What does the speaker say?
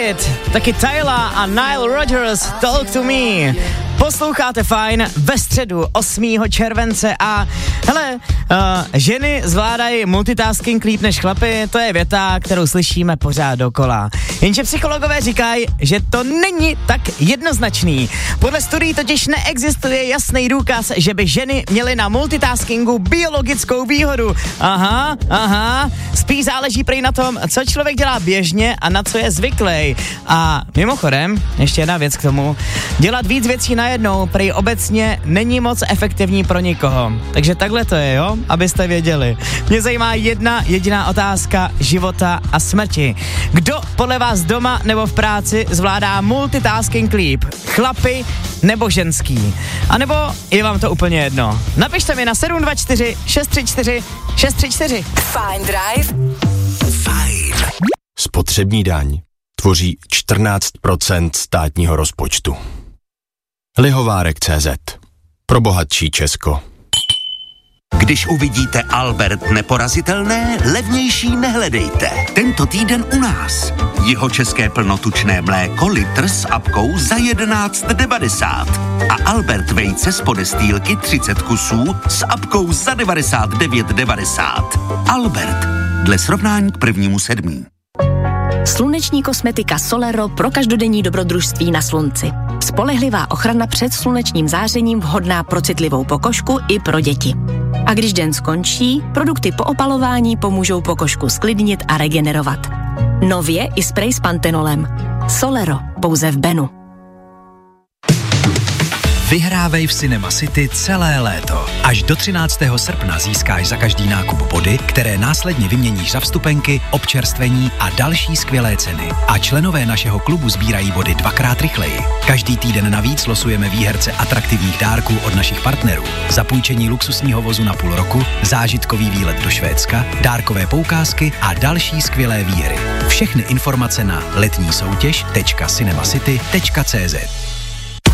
David, taky Tyler a Nile Rodgers, Talk to Me. Posloucháte Fajn ve středu 8. července a hele, ženy zvládají multitasking líp než chlapy, to je věta, kterou slyšíme pořád dokola. Jenže psychologové říkají, že to není tak jednoznačný. Podle studií totiž neexistuje jasný důkaz, že by ženy měly na multitaskingu biologickou výhodu. Aha, spíš záleží prý na tom, co člověk dělá běžně a na co je zvyklý. A mimochodem, ještě jedna věc k tomu, dělat víc věcí najednou prý obecně není moc efektivní pro nikoho. Takže takhle to je, jo? Abyste věděli. Mě zajímá jedna jediná otázka života a smrti. Kdo podle vás doma nebo v práci zvládá multitasking líp? Chlapi nebo ženský? A nebo je vám to úplně jedno? Napište mi na 724 634 634. Fajn Drive. Fajn. Spotřební daň tvoří 14% státního rozpočtu. Lihovárek.cz. Pro bohatší Česko. Když uvidíte Albert neporazitelné, levnější nehledejte. Tento týden u nás. Jihočeské plnotučné mléko litr s apkou za 11,90. A Albert vejce z podestýlky 30 kusů s apkou za 99,90. Albert. Dle srovnání k 1.7. Sluneční kosmetika Solero pro každodenní dobrodružství na slunci. Spolehlivá ochrana před slunečním zářením vhodná pro citlivou pokožku i pro děti. A když den skončí, produkty po opalování pomůžou pokožku sklidnit a regenerovat. Nově i sprej s pantenolem. Solero, pouze v Benu. Vyhrávej v Cinema City celé léto. Až do 13. srpna získáš za každý nákup body, které následně vyměníš za vstupenky, občerstvení a další skvělé ceny. A členové našeho klubu sbírají body 2x rychleji. Každý týden navíc losujeme výherce atraktivních dárků od našich partnerů. Zapůjčení luxusního vozu na půl roku, zážitkový výlet do Švédska, dárkové poukázky a další skvělé výhry. Všechny informace na letnísoutěž.cinemacity.cz.